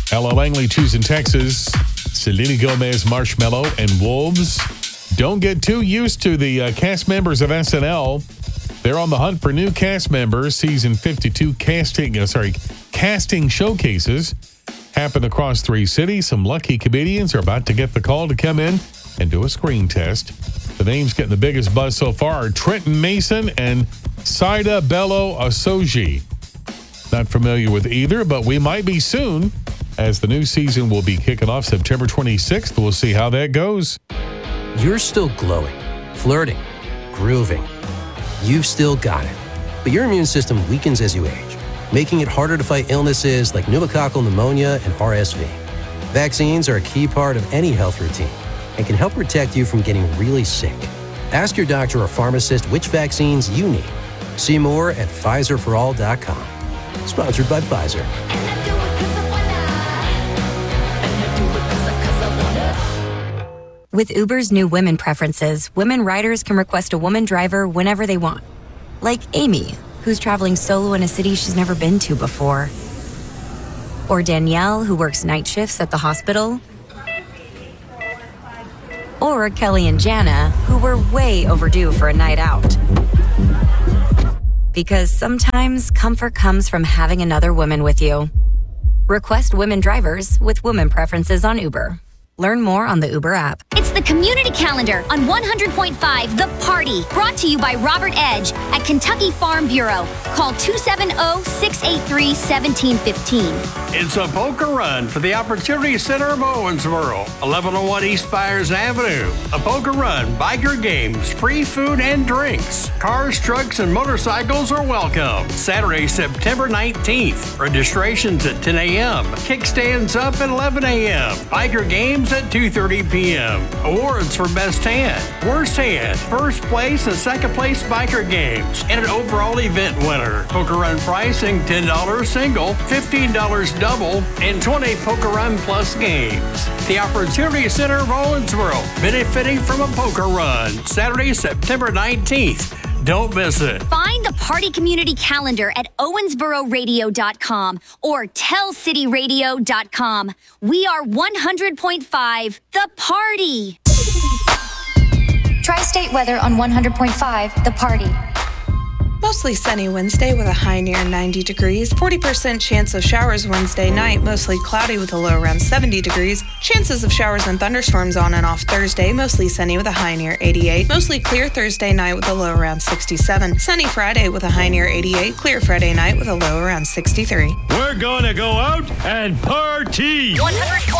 Ella Langley, Tucson, Texas. Selena Gomez, Marshmello, and Wolves. Don't get too used to the cast members of SNL. They're on the hunt for new cast members. Season 52 casting showcases happen across 3 cities. Some lucky comedians are about to get the call to come in and do a screen test. The names getting the biggest buzz so far are Trenton Mason and Saida Bello Asoji. Not familiar with either, but we might be soon, as the new season will be kicking off September 26th. We'll see how that goes. You're still glowing, flirting, grooving. You've still got it. But your immune system weakens as you age, making it harder to fight illnesses like pneumococcal pneumonia and RSV. Vaccines are a key part of any health routine and can help protect you from getting really sick. Ask your doctor or pharmacist which vaccines you need. See more at PfizerForAll.com. Sponsored by Pfizer. With Uber's new women preferences, women riders can request a woman driver whenever they want. Like Amy, who's traveling solo in a city she's never been to before. Or Danielle, who works night shifts at the hospital. Or Kelly and Jana, who were way overdue for a night out. Because sometimes comfort comes from having another woman with you. Request women drivers with women preferences on Uber. Learn more on the Uber app. It's the Community Calendar on 100.5 The Party, brought to you by Robert Edge at Kentucky Farm Bureau. Call 270-683-1715. It's a poker run for the Opportunity Center of Owensboro, 1101 East Byers Avenue. A poker run, biker games, free food and drinks. Cars, trucks, and motorcycles are welcome. Saturday, September 19th. Registrations at 10 a.m. Kickstands up at 11 a.m. Biker games at 2:30 p.m. Awards for Best Hand, Worst Hand, First Place and Second Place Biker Games, and an overall event winner. Poker Run pricing $10 single, $15 double, and 20 Poker Run Plus games. The Opportunity Center of Owensboro, benefiting from a poker run. Saturday, September 19th. Don't miss it. Find the Party Community Calendar at owensbororadio.com or tellcityradio.com. We are 100.5 The Party. Tri-state weather on 100.5 The Party. Mostly sunny Wednesday with a high near 90 degrees. 40% chance of showers Wednesday night, mostly cloudy with a low around 70 degrees. Chances of showers and thunderstorms on and off Thursday, mostly sunny with a high near 88. Mostly clear Thursday night with a low around 67. Sunny Friday with a high near 88. Clear Friday night with a low around 63. We're gonna go out and party! 100.